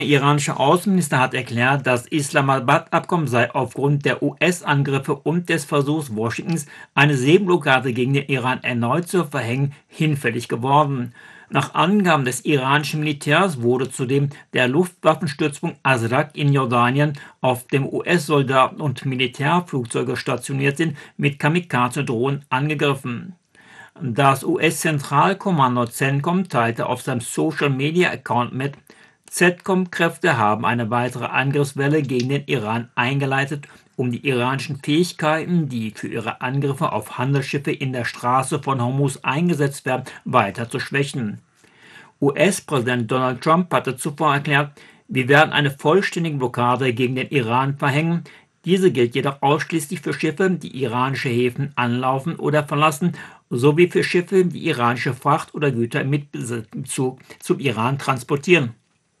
Der iranische Außenminister hat erklärt, das Islamabad-Abkommen sei aufgrund der US-Angriffe und des Versuchs Washingtons, eine Seeblockade gegen den Iran erneut zu verhängen, hinfällig geworden. Nach Angaben des iranischen Militärs wurde zudem der Luftwaffenstützpunkt Azraq in Jordanien, auf dem US-Soldaten und Militärflugzeuge stationiert sind, mit Kamikaze-Drohnen angegriffen. Das US-Zentralkommando CENTCOM teilte auf seinem Social-Media-Account mit: CENTCOM-Kräfte haben eine weitere Angriffswelle gegen den Iran eingeleitet, um die iranischen Fähigkeiten, die für ihre Angriffe auf Handelsschiffe in der Straße von Hormuz eingesetzt werden, weiter zu schwächen. US-Präsident Donald Trump hatte zuvor erklärt, wir werden eine vollständige Blockade gegen den Iran verhängen. Diese gilt jedoch ausschließlich für Schiffe, die iranische Häfen anlaufen oder verlassen, sowie für Schiffe, die iranische Fracht oder Güter mit Bezug zum Iran transportieren.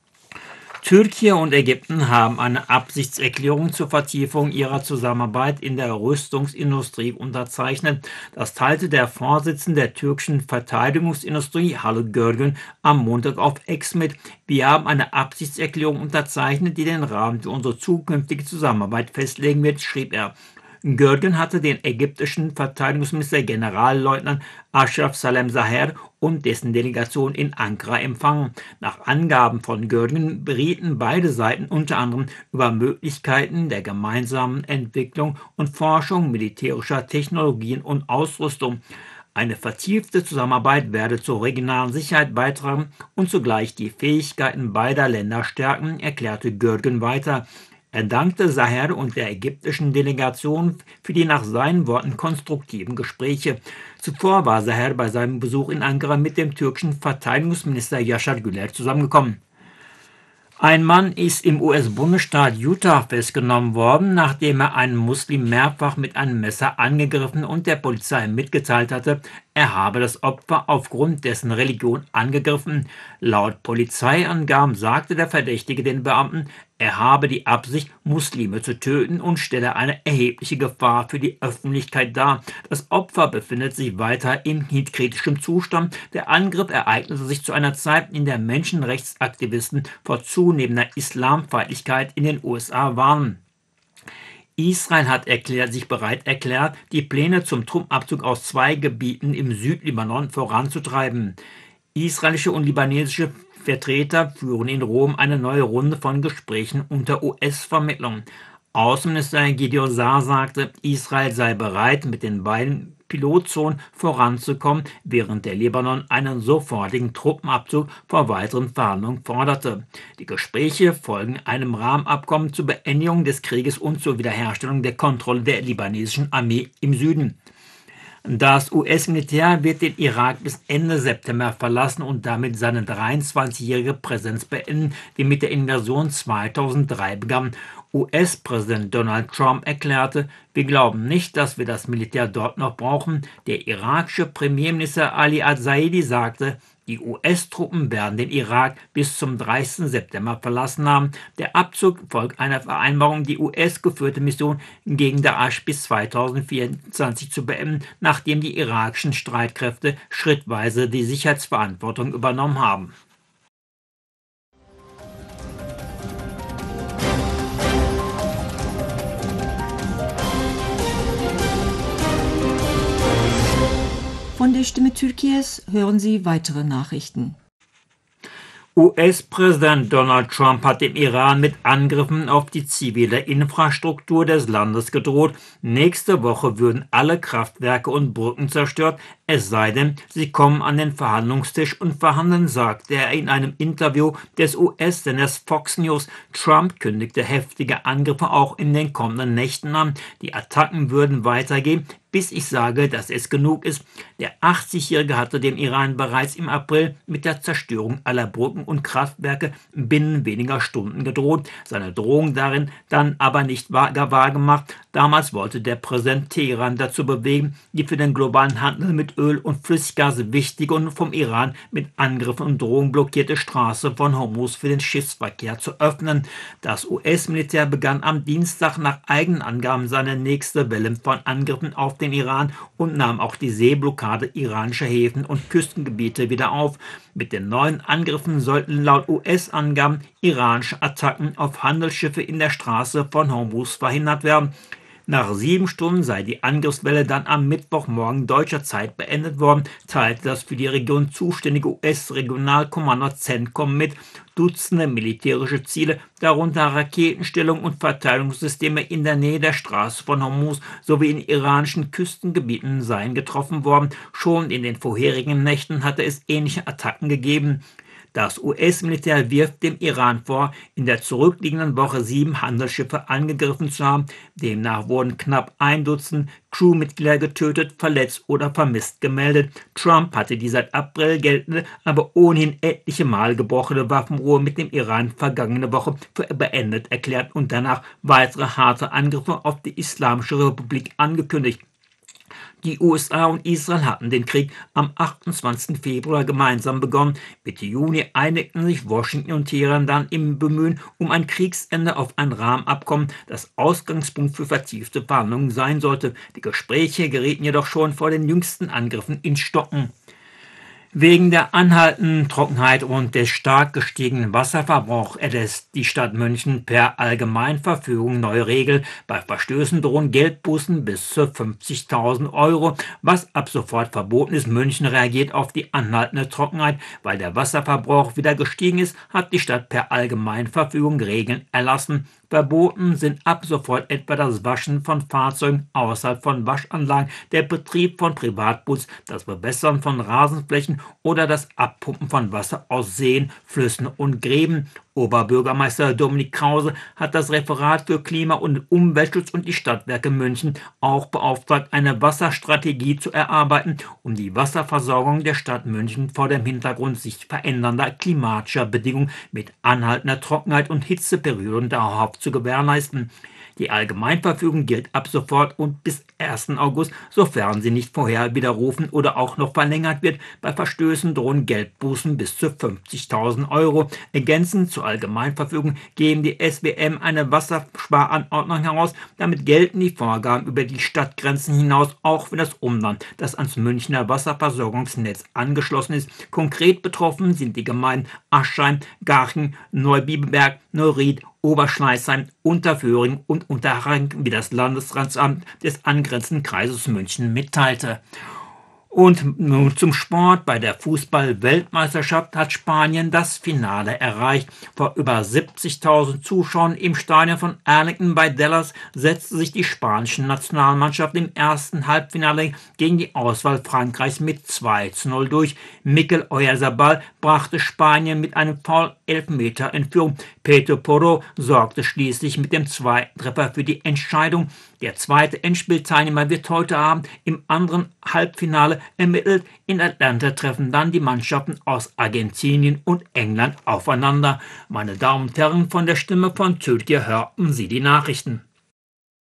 Türkei und Ägypten haben eine Absichtserklärung zur Vertiefung ihrer Zusammenarbeit in der Rüstungsindustrie unterzeichnet. Das teilte der Vorsitzende der türkischen Verteidigungsindustrie, Haluk Görgün, am Montag auf X mit. Wir haben eine Absichtserklärung unterzeichnet, die den Rahmen für unsere zukünftige Zusammenarbeit festlegen wird, schrieb er. Görgün hatte den ägyptischen Verteidigungsminister Generalleutnant Ashraf Salem Zaher und dessen Delegation in Ankara empfangen. Nach Angaben von Görgün berieten beide Seiten unter anderem über Möglichkeiten der gemeinsamen Entwicklung und Forschung militärischer Technologien und Ausrüstung. Eine vertiefte Zusammenarbeit werde zur regionalen Sicherheit beitragen und zugleich die Fähigkeiten beider Länder stärken, erklärte Görgün weiter. Er dankte Zaher und der ägyptischen Delegation für die nach seinen Worten konstruktiven Gespräche. Zuvor war Zaher bei seinem Besuch in Ankara mit dem türkischen Verteidigungsminister Yaşar Güler zusammengekommen. Ein Mann ist im US-Bundesstaat Utah festgenommen worden, nachdem er einen Muslim mehrfach mit einem Messer angegriffen und der Polizei mitgeteilt hatte, er habe das Opfer aufgrund dessen Religion angegriffen. Laut Polizeiangaben sagte der Verdächtige den Beamten, er habe die Absicht, Muslime zu töten und stelle eine erhebliche Gefahr für die Öffentlichkeit dar. Das Opfer befindet sich weiter in kritischen Zustand. Der Angriff ereignete sich zu einer Zeit, in der Menschenrechtsaktivisten vor zunehmender Islamfeindlichkeit in den USA warnen. Israel hat sich bereit erklärt, die Pläne zum Truppenabzug aus 2 Gebieten im Südlibanon voranzutreiben. Israelische und libanesische Vertreter führen in Rom eine neue Runde von Gesprächen unter US-Vermittlung. Außenminister Gideon Saar sagte, Israel sei bereit, mit den beiden Pilotzonen voranzukommen, während der Libanon einen sofortigen Truppenabzug vor weiteren Verhandlungen forderte. Die Gespräche folgen einem Rahmenabkommen zur Beendigung des Krieges und zur Wiederherstellung der Kontrolle der libanesischen Armee im Süden. Das US-Militär wird den Irak bis Ende September verlassen und damit seine 23-jährige Präsenz beenden, die mit der Invasion 2003 begann. US-Präsident Donald Trump erklärte, wir glauben nicht, dass wir das Militär dort noch brauchen. Der irakische Premierminister Ali al-Zaidi sagte, die US-Truppen werden den Irak bis zum 30. September verlassen haben. Der Abzug folgt einer Vereinbarung, die US-geführte Mission gegen Daesh bis 2024 zu beenden, nachdem die irakischen Streitkräfte schrittweise die Sicherheitsverantwortung übernommen haben. Von der Stimme Türkies hören Sie weitere Nachrichten. US-Präsident Donald Trump hat dem Iran mit Angriffen auf die zivile Infrastruktur des Landes gedroht. Nächste Woche würden alle Kraftwerke und Brücken zerstört, es sei denn, sie kommen an den Verhandlungstisch und verhandeln, sagte er in einem Interview des US-Senders Fox News. Trump kündigte heftige Angriffe auch in den kommenden Nächten an. Die Attacken würden weitergehen, bis ich sage, dass es genug ist. Der 80-Jährige hatte dem Iran bereits im April mit der Zerstörung aller Brücken und Kraftwerke binnen weniger Stunden gedroht. Seine Drohung darin dann aber nicht wahr gemacht. Damals wollte der Präsident Teheran dazu bewegen, die für den globalen Handel mit Öl und Flüssiggas wichtige und vom Iran mit Angriffen und Drohungen blockierte Straße von Hormuz für den Schiffsverkehr zu öffnen. Das US-Militär begann am Dienstag nach eigenen Angaben seine nächste Welle von Angriffen auf den Iran und nahm auch die Seeblockade iranischer Häfen und Küstengebiete wieder auf. Mit den neuen Angriffen sollten laut US-Angaben iranische Attacken auf Handelsschiffe in der Straße von Hormuz verhindert werden. Nach 7 Stunden sei die Angriffswelle dann am Mittwochmorgen deutscher Zeit beendet worden, teilte das für die Region zuständige US-Regionalkommando CENTCOM mit. Dutzende militärische Ziele, darunter Raketenstellungen und Verteidigungssysteme in der Nähe der Straße von Hormuz sowie in iranischen Küstengebieten seien getroffen worden. Schon in den vorherigen Nächten hatte es ähnliche Attacken gegeben. Das US-Militär wirft dem Iran vor, in der zurückliegenden Woche 7 Handelsschiffe angegriffen zu haben. Demnach wurden knapp 1 Dutzend Crewmitglieder getötet, verletzt oder vermisst gemeldet. Trump hatte die seit April geltende, aber ohnehin etliche Mal gebrochene Waffenruhe mit dem Iran vergangene Woche für beendet erklärt und danach weitere harte Angriffe auf die Islamische Republik angekündigt. Die USA und Israel hatten den Krieg am 28. Februar gemeinsam begonnen. Mitte Juni einigten sich Washington und Teheran dann im Bemühen um ein Kriegsende auf ein Rahmenabkommen, das Ausgangspunkt für vertiefte Verhandlungen sein sollte. Die Gespräche gerieten jedoch schon vor den jüngsten Angriffen ins Stocken. Wegen der anhaltenden Trockenheit und des stark gestiegenen Wasserverbrauchs erlässt die Stadt München per Allgemeinverfügung neue Regeln. Bei Verstößen drohen Geldbußen bis zu 50.000 Euro, was ab sofort verboten ist. München reagiert auf die anhaltende Trockenheit. Weil der Wasserverbrauch wieder gestiegen ist, hat die Stadt per Allgemeinverfügung Regeln erlassen. Verboten sind ab sofort etwa das Waschen von Fahrzeugen außerhalb von Waschanlagen, der Betrieb von Privatputz, das Bewässern von Rasenflächen oder das Abpumpen von Wasser aus Seen, Flüssen und Gräben. Oberbürgermeister Dominik Krause hat das Referat für Klima- und Umweltschutz und die Stadtwerke München auch beauftragt, eine Wasserstrategie zu erarbeiten, um die Wasserversorgung der Stadt München vor dem Hintergrund sich verändernder klimatischer Bedingungen mit anhaltender Trockenheit und Hitzeperioden dauerhaft zu gewährleisten. Die Allgemeinverfügung gilt ab sofort und bis 1. August, sofern sie nicht vorher widerrufen oder auch noch verlängert wird. Bei Verstößen drohen Geldbußen bis zu 50.000 Euro. Ergänzend zur Allgemeinverfügung geben die SWM eine Wassersparanordnung heraus. Damit gelten die Vorgaben über die Stadtgrenzen hinaus auch für das Umland, das ans Münchner Wasserversorgungsnetz angeschlossen ist. Konkret betroffen sind die Gemeinden Aschheim, Garching, Neubiberg, Neuried, Oberschleißheim, Unterföhring und Unterhaching, wie das Landesratsamt des angrenzenden Kreises München mitteilte. Und nun zum Sport. Bei der Fußball-Weltmeisterschaft hat Spanien das Finale erreicht. Vor über 70.000 Zuschauern im Stadion von Arlington bei Dallas setzte sich die spanische Nationalmannschaft im ersten Halbfinale gegen die Auswahl Frankreichs mit 2:0 durch. Mikel Oyarzabal brachte Spanien mit einem Foul-Elfmeter in Führung. Pedro Porro sorgte schließlich mit dem zweiten Treffer für die Entscheidung. Der zweite Endspielteilnehmer wird heute Abend im anderen Halbfinale ermittelt. In Atlanta treffen dann die Mannschaften aus Argentinien und England aufeinander. Meine Damen und Herren, von der Stimme von Türkei hörten Sie die Nachrichten.